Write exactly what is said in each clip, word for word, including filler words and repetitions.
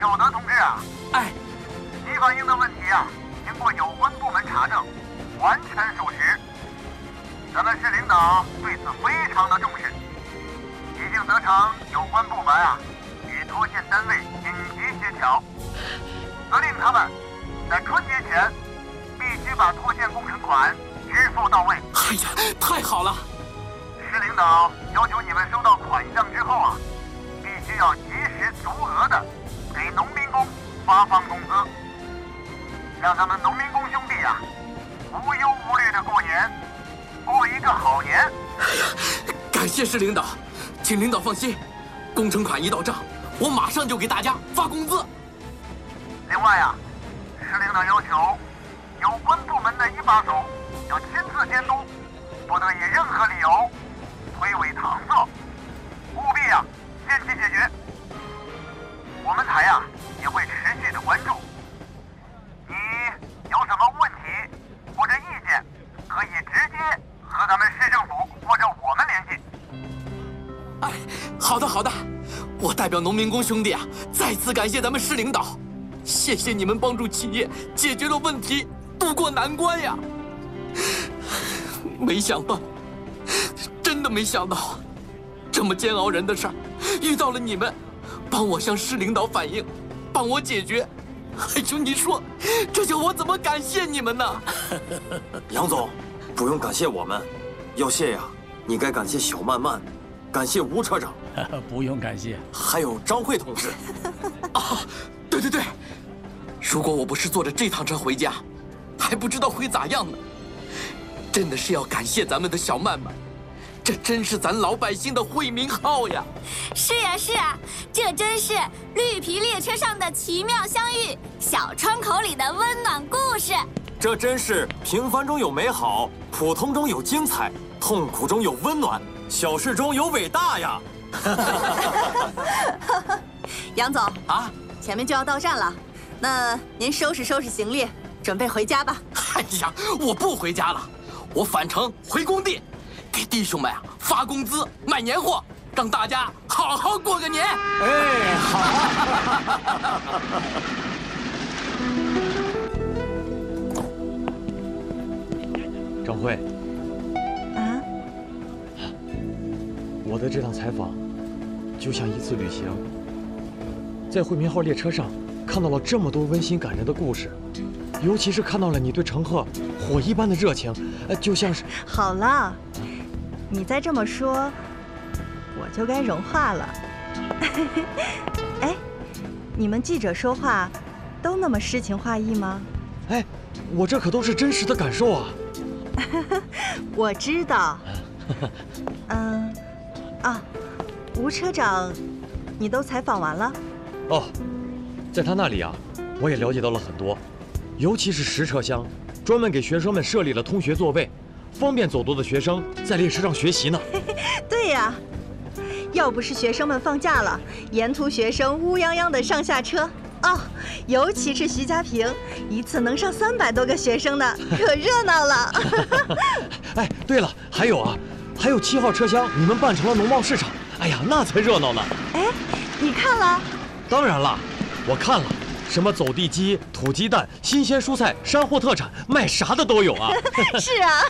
小德同志啊， 哎， 你反映的问题啊，经过有关部门查证，完全属实。咱们市领导对此非常的重视，已经责成有关部门啊，与拖线单位紧急协调，责令他们在春节前必须把拖线工程款支付到位。 哎呀，太好了！ 市领导要求你们收到款项之后啊，必须要及时足额的给农民工发放工资，让咱们农民工兄弟啊无忧无虑的过年，过一个好年。 哎呀，感谢市领导，请领导放心，工程款一到账，我马上就给大家发工资。 另外啊，市领导要求有关部门的一把手要亲自监督，不得以任何理由推诿搪塞，务必啊限期解决。我们台啊也会持续的关注，你有什么问题或者意见，可以直接和咱们市政府或者我们联系。 哎，好的好的，我代表农民工兄弟啊，再次感谢咱们市领导，谢谢你们帮助企业解决了问题，渡过难关呀！没想到，真的没想到，这么煎熬人的事儿，遇到了你们，帮我向市领导反映，帮我解决。哎呦，你说，这叫我怎么感谢你们呢？ 杨总，不用感谢我们，要谢呀，你该感谢小曼曼，感谢吴车长， 不用感谢， 还有张慧同志。 啊，对对对，如果我不是坐着这趟车回家，还不知道会咋样呢。真的是要感谢咱们的小曼曼，这真是咱老百姓的惠民号呀！ 是呀是啊，这真是绿皮列车上的奇妙相遇，小窗口里的温暖故事。 这真是平凡中有美好，普通中有精彩，痛苦中有温暖，小事中有伟大呀！ 杨总啊， 前面就要到站了，那您收拾收拾行李，准备回家吧。 哎呀，我不回家了，我返程回工地，给弟兄们啊发工资、买年货，让大家好好过个年。 哎，好啊！ 张慧， 啊， 我的这趟采访就像一次旅行，在惠民号列车上看到了这么多温馨感人的故事，尤其是看到了你对乘客火一般的热情，呃，就像是…… 好了，你再这么说，我就该融化了。哎，你们记者说话都那么诗情画意吗？ 哎，我这可都是真实的感受啊！ 我知道。嗯，啊，吴车长，你都采访完了？ 哦，在他那里啊，我也了解到了很多，尤其是实车厢，专门给学生们设立了通学座位，方便走读的学生在列车上学习呢。 对呀，要不是学生们放假了，沿途学生乌泱泱的上下车。哦，尤其是徐家坪，一次能上三百多个学生呢，可热闹了。 哎，对了，还有啊，还有七号车厢，你们办成了农贸市场，哎呀，那才热闹呢。 哎，你看了？ 当然了，我看了，什么走地鸡、土鸡蛋、新鲜蔬菜、山货特产，卖啥的都有啊。 是啊。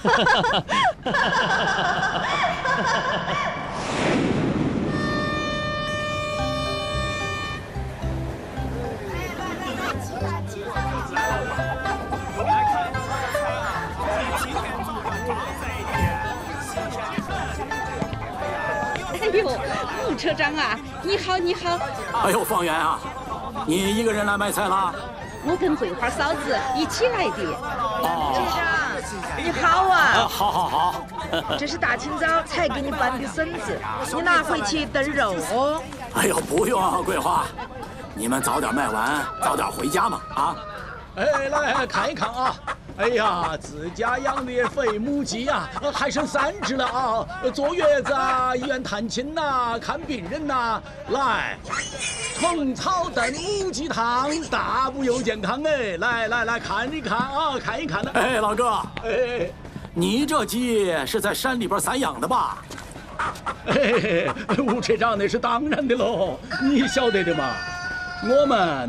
哎呦，吴车长啊，你好，你好。 哎呦，方圆啊，你一个人来买菜啦？ 我跟桂花嫂子一起来的。 哦， 车长，你好啊！ 啊，好好好。 这是大清早才给你拌的笋子，你拿回去炖肉哦。 哎呦，不用啊，桂花，你们早点卖完，早点回家嘛啊。 哎，来看一看啊！哎呀，自家养的肥母鸡呀、啊，还剩三只了啊！坐月子啊，医院探亲呐、啊，看病人呐、啊，来，虫草炖母鸡汤，大补又健康哎！来来来看一看啊，看一看呢。 哎，老哥， 哎， 你这鸡是在山里边散养的吧？ 哎，吴车长那是当然的喽，你晓得的嘛，我们